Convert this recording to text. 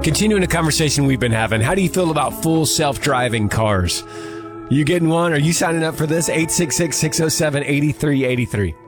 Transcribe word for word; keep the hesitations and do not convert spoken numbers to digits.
Continuing a conversation we've been having, how do you feel about full self-driving cars? You getting one? Are you signing up for this? eight six six, six oh seven, eight three eight three.